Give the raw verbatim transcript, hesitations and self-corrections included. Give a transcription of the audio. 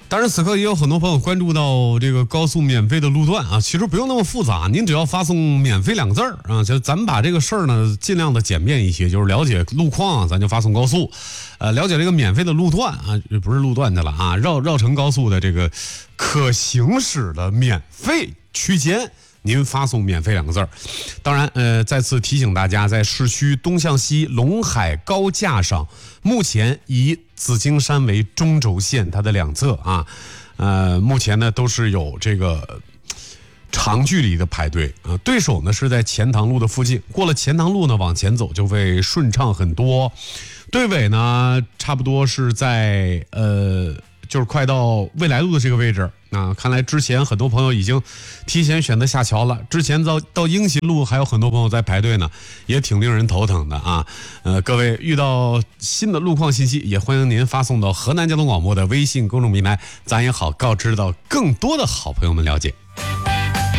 当然，此刻也有很多朋友关注到这个高速免费的路段啊，其实不用那么复杂，您只要发送"免费"两个字儿啊，就咱们把这个事儿呢尽量的简便一些，就是了解路况，咱就发送高速，呃，了解这个免费的路段啊，不是路段的了啊，绕绕城高速的这个可行驶的免费区间。您发送"免费"两个字儿，当然，呃，再次提醒大家，在市区东向西陇海高架上，目前以紫金山为中轴线，它的两侧啊，呃，目前呢都是有这个长距离的排队啊，对手呢是在钱塘路的附近，过了钱塘路呢往前走就会顺畅很多，队尾呢差不多是在呃。就是快到未来路的这个位置啊，看来之前很多朋友已经提前选择下桥了。之前到到英勤路还有很多朋友在排队呢，也挺令人头疼的啊。呃，各位遇到新的路况信息，也欢迎您发送到河南交通广播的微信公众平台，咱也好告知到更多的好朋友们了解。